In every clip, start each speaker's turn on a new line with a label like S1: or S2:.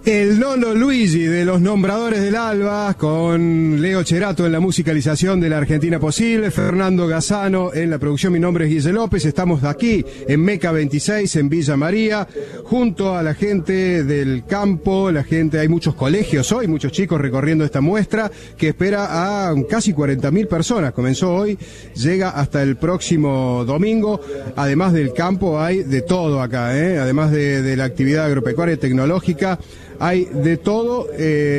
S1: El Nono Luigi de los Nombradores del Alba, con Leo Cherato en la musicalización de La Argentina Posible, Fernando Gazzano en la producción. Mi nombre es Guille López. Estamos aquí en Meca 26, en Villa María, junto a la gente del campo, hay muchos colegios hoy, muchos chicos recorriendo esta muestra que espera a casi 40.000 personas. Comenzó hoy, llega hasta el próximo domingo. Además del campo hay de todo acá, además de la actividad agropecuaria y tecnológica. Hay de todo,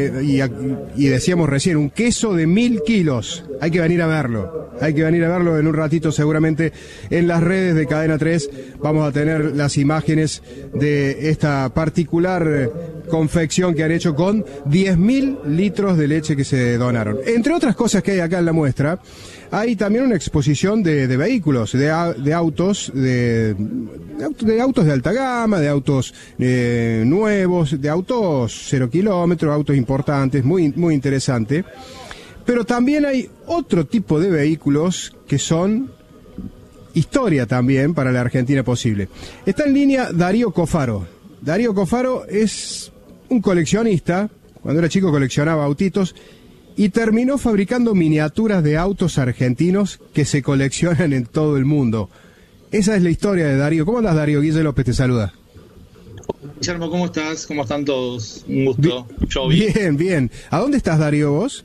S1: y decíamos recién, un queso de 1.000 kilos. Hay que venir a verlo. En un ratito seguramente en las redes de Cadena 3 vamos a tener las imágenes de esta particular confección que han hecho con 10.000 litros de leche que se donaron. Entre otras cosas que hay acá en la muestra, hay también una exposición de vehículos, de autos, de autos de alta gama, de autos nuevos, de autos 0 kilómetros, autos importantes, muy, muy interesante. Pero también hay otro tipo de vehículos que son historia también para la Argentina Posible. Está en línea Darío Cofaro. Darío Cofaro es un coleccionista. Cuando era chico coleccionaba autitos y terminó fabricando miniaturas de autos argentinos que se coleccionan en todo el mundo. Esa es la historia de Darío. ¿Cómo andas, Darío? Guille López te saluda.
S2: Guillermo, ¿cómo estás? ¿Cómo están todos? Un gusto.
S1: Bien, bien. ¿A dónde estás, Darío, vos?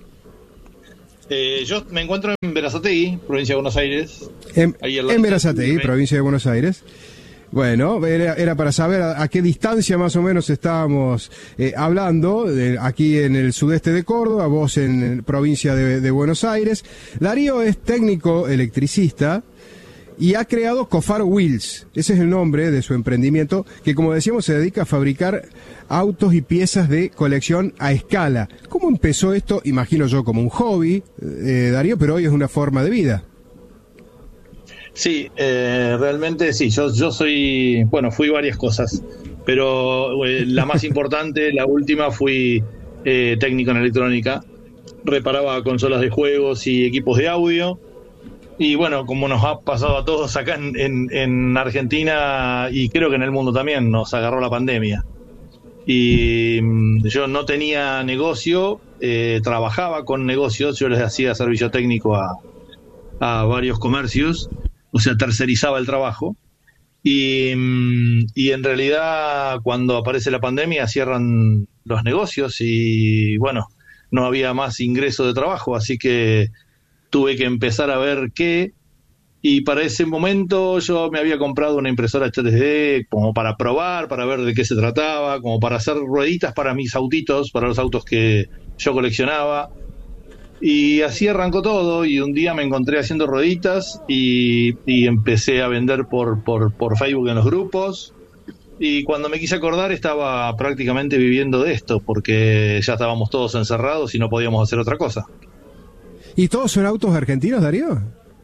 S2: Yo me encuentro en Berazategui, provincia de Buenos Aires.
S1: En Berazategui, provincia de Buenos Aires. Bueno, era para saber a qué distancia más o menos estábamos hablando, aquí en el sudeste de Córdoba, vos en provincia de Buenos Aires. Darío es técnico electricista y ha creado Cofaro Wheels. Ese es el nombre de su emprendimiento, que como decíamos se dedica a fabricar autos y piezas de colección a escala. ¿Cómo empezó esto? Imagino yo como un hobby, Darío, pero hoy es una forma de vida.
S2: Sí, realmente sí, yo soy, fui varias cosas, pero la más importante, la última, fui técnico en electrónica, reparaba consolas de juegos y equipos de audio, y bueno, como nos ha pasado a todos acá en Argentina, y creo que en el mundo también, nos agarró la pandemia, y yo no tenía negocio, trabajaba con negocios, yo les hacía servicio técnico a varios comercios, o sea, tercerizaba el trabajo, y en realidad cuando aparece la pandemia cierran los negocios y bueno, no había más ingreso de trabajo, así que tuve que empezar a ver qué, y para ese momento yo me había comprado una impresora 3D como para probar, para ver de qué se trataba, como para hacer rueditas para mis autitos, para los autos que yo coleccionaba. Y así arrancó todo, y un día me encontré haciendo rueditas y empecé a vender por Facebook en los grupos, y cuando me quise acordar estaba prácticamente viviendo de esto, porque ya estábamos todos encerrados y no podíamos hacer otra cosa.
S1: ¿Y todos son autos argentinos, Darío?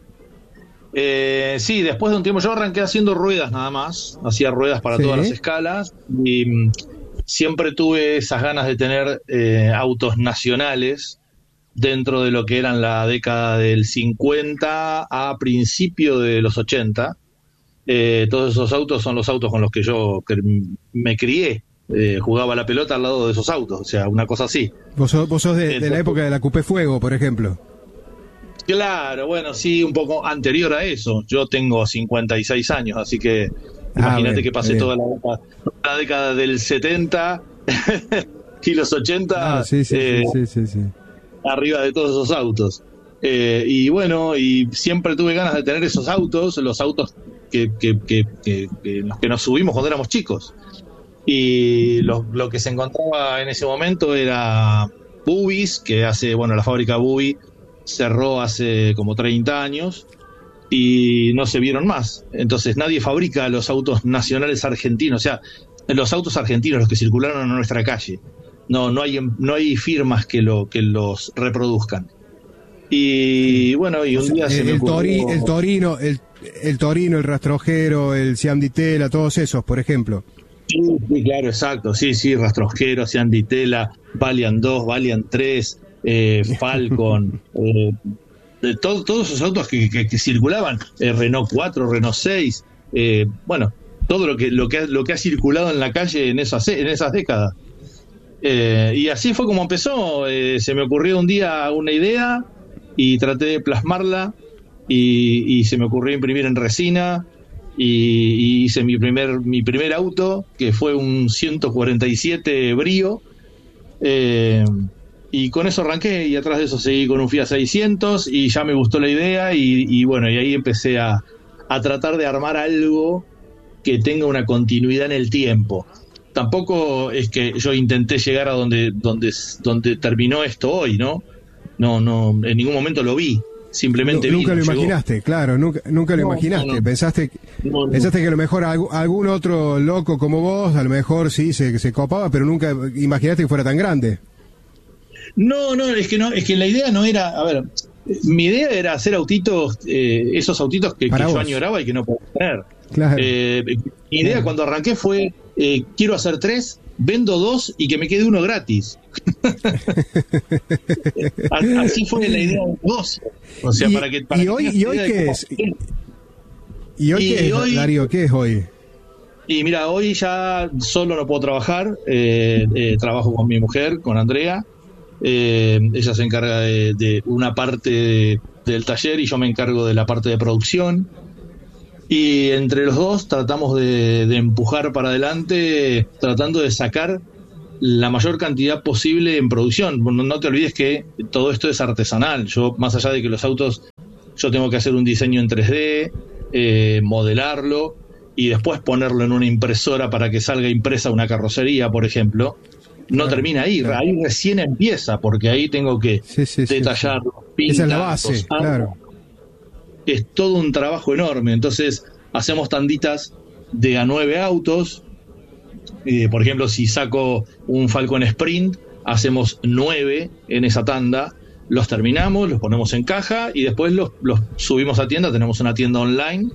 S2: Sí, después de un tiempo yo arranqué haciendo ruedas nada más, hacía ruedas para todas las escalas, y siempre tuve esas ganas de tener autos nacionales, dentro de lo que eran la década del 50 a principio de los 80. Todos esos autos son los autos con los que yo me crié. Jugaba la pelota al lado de esos autos, o sea, una cosa así.
S1: Vos sos de la época de la Coupé Fuego, por ejemplo.
S2: Claro, bueno, sí, un poco anterior a eso. Yo tengo 56 años, así que imagínate que pasé toda la década del 70 y los 80. Sí. Arriba de todos esos autos, y bueno, y siempre tuve ganas de tener esos autos, los autos que los que nos subimos cuando éramos chicos, y lo que se encontraba en ese momento era Bubis, que la fábrica Bubi cerró hace como 30 años y no se vieron más, entonces nadie fabrica los autos nacionales argentinos, o sea, los autos argentinos, los que circularon en nuestra calle. No hay firmas que los reproduzcan. Y bueno, y un día se me ocurrió... El Torino, el Rastrojero, el Siam Di Tela, todos esos, por ejemplo. Sí, claro, exacto. Sí, Rastrojero, Siam Di Tela, Valiant 2, Valiant 3, Falcon, todos esos autos que circulaban, Renault 4, Renault 6, todo lo que ha circulado en la calle en esas décadas. Y así fue como empezó. Se me ocurrió un día una idea y traté de plasmarla y se me ocurrió imprimir en resina y hice mi primer auto, que fue un 147 Brio, y con eso arranqué, y atrás de eso seguí con un Fiat 600 y ya me gustó la idea y bueno, y ahí empecé a tratar de armar algo que tenga una continuidad en el tiempo. Tampoco es que yo intenté llegar a donde terminó esto hoy, ¿no? No, en ningún momento lo vi. Simplemente
S1: nunca lo
S2: llegó.
S1: imaginaste, claro, nunca lo imaginaste.
S2: No.
S1: Pensaste que a lo mejor algún otro loco como vos, a lo mejor sí se copaba, pero nunca imaginaste que fuera tan grande.
S2: No, es que la idea no era, a ver, mi idea era hacer autitos, esos autitos que yo añoraba y que no podía tener.
S1: Claro.
S2: Mi idea cuando arranqué fue, quiero hacer 3, vendo 2 y que me quede uno gratis. Así fue la idea del negocio. O sea,
S1: ¿Y hoy qué es? ¿Y hoy qué es, Darío? ¿Qué es hoy?
S2: Y mira, hoy ya solo no puedo trabajar. Trabajo con mi mujer, con Andrea. Ella se encarga de una parte del taller y yo me encargo de la parte de producción. Y entre los dos tratamos de empujar para adelante, tratando de sacar la mayor cantidad posible en producción. No te olvides que todo esto es artesanal. Yo, más allá de que los autos, yo tengo que hacer un diseño en 3D, modelarlo y después ponerlo en una impresora para que salga impresa una carrocería, por ejemplo. No termina ahí, ahí recién empieza, porque ahí tengo que detallar los pintas.
S1: Esa es la base, claro.
S2: Es todo un trabajo enorme. Entonces hacemos tanditas de a 9 autos. Por ejemplo, si saco un Falcon Sprint, hacemos 9 en esa tanda, los terminamos, los ponemos en caja y después los subimos a tienda. Tenemos una tienda online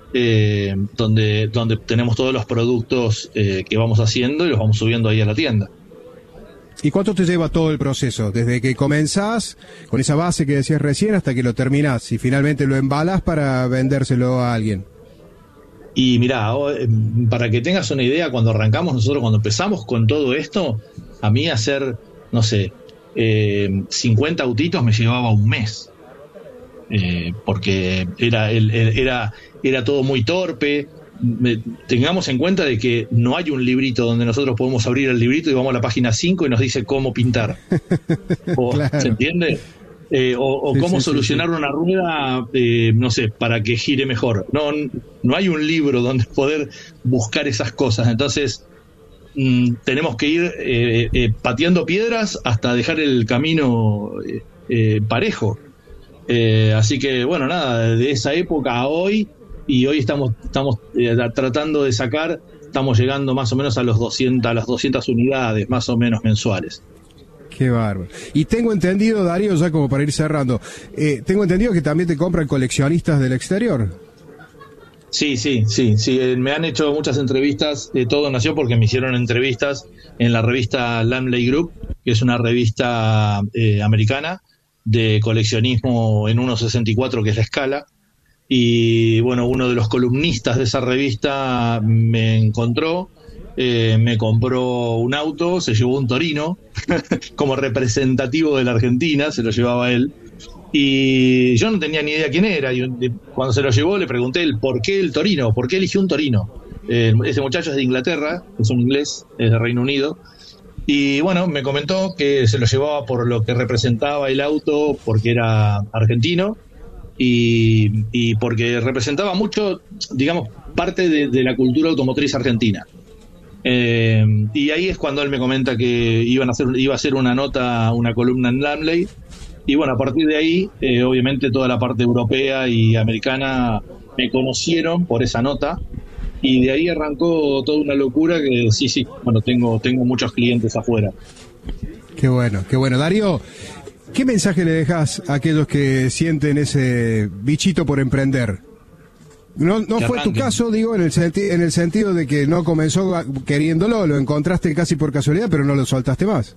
S2: donde tenemos todos los productos que vamos haciendo y los vamos subiendo ahí a la tienda.
S1: ¿Y cuánto te lleva todo el proceso? Desde que comenzás con esa base que decías recién hasta que lo terminás y finalmente lo embalás para vendérselo a alguien.
S2: Y mirá, para que tengas una idea, cuando empezamos con todo esto, a mí hacer, no sé, 50 autitos me llevaba un mes. Porque era todo muy torpe. Tengamos en cuenta de que no hay un librito donde nosotros podemos abrir el librito y vamos a la página 5 y nos dice cómo pintar. Claro. ¿Se entiende? O cómo solucionar una rueda, no sé, para que gire mejor. No hay un libro donde poder buscar esas cosas. Entonces tenemos que ir pateando piedras hasta dejar el camino parejo. Así que bueno, nada, de esa época a hoy, y hoy estamos tratando de sacar, estamos llegando más o menos a las 200 unidades más o menos mensuales.
S1: Qué bárbaro. Y tengo entendido, Darío, ya como para ir cerrando, tengo entendido que también te compran coleccionistas del exterior.
S2: Sí, me han hecho muchas entrevistas. Todo nació porque me hicieron entrevistas en la revista Lamley Group, que es una revista americana de coleccionismo en 1.64, que es la escala. Y bueno, uno de los columnistas de esa revista me encontró, me compró un auto, se llevó un Torino como representativo de la Argentina, se lo llevaba él. Y yo no tenía ni idea quién era. Y cuando se lo llevó le pregunté el por qué el Torino, por qué eligió un Torino. Ese muchacho es de Inglaterra, es un inglés, es de Reino Unido. Y bueno, me comentó que se lo llevaba por lo que representaba el auto, porque era argentino y porque representaba mucho, digamos, parte de la cultura automotriz argentina. Y ahí es cuando él me comenta que iba a hacer una nota, una columna en Lamley. Y bueno, a partir de ahí, obviamente toda la parte europea y americana me conocieron por esa nota. Y de ahí arrancó toda una locura que sí, bueno, tengo muchos clientes afuera.
S1: Qué bueno. Darío, ¿qué mensaje le dejas a aquellos que sienten ese bichito por emprender? No fue tu caso, digo, en el sentido de que no comenzó queriéndolo, lo encontraste casi por casualidad, pero no lo soltaste más.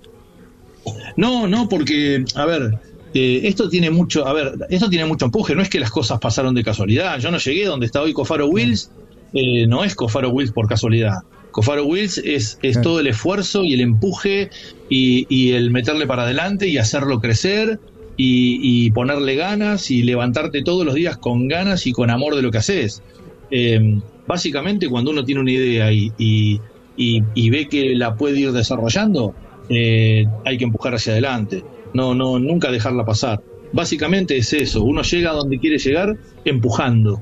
S2: No, porque, a ver, esto tiene mucho empuje. No es que las cosas pasaron de casualidad. Yo no llegué donde está hoy Cofaro Wheels. No es Cofaro Wheels por casualidad. Cofaro Wheels es todo el esfuerzo y el empuje y el meterle para adelante y hacerlo crecer y ponerle ganas y levantarte todos los días con ganas y con amor de lo que haces. Básicamente, cuando uno tiene una idea y ve que la puede ir desarrollando, hay que empujar hacia adelante. Nunca dejarla pasar. Básicamente es eso, uno llega a donde quiere llegar empujando.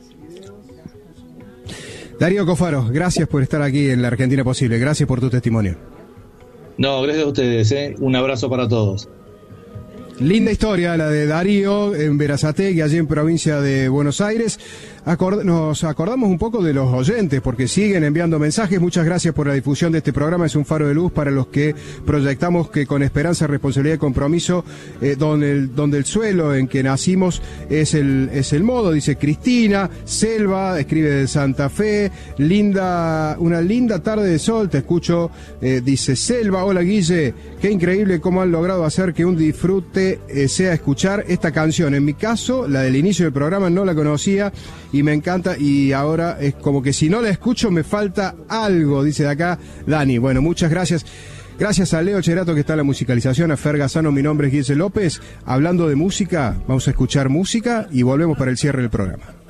S1: Darío Cofaro, gracias por estar aquí en La Argentina Posible, gracias por tu testimonio.
S2: No, gracias a ustedes, un abrazo para todos.
S1: Linda historia la de Darío en Berazategui, allí en provincia de Buenos Aires. Nos acordamos un poco de los oyentes porque siguen enviando mensajes. Muchas gracias por la difusión de este programa. Es un faro de luz para los que proyectamos que con esperanza, responsabilidad y compromiso, donde el suelo en que nacimos es el modo, dice Cristina. Selva escribe de Santa Fe. Una linda tarde de sol, te escucho, dice Selva. Hola Guille, qué increíble cómo han logrado hacer que un disfrute sea escuchar esta canción. En mi caso, la del inicio del programa no la conocía y me encanta, y ahora es como que si no la escucho me falta algo, dice de acá Dani. Bueno, muchas gracias. Gracias a Leo Cherato que está en la musicalización, a Fer Gassano, mi nombre es Guille López. Hablando de música, vamos a escuchar música y volvemos para el cierre del programa.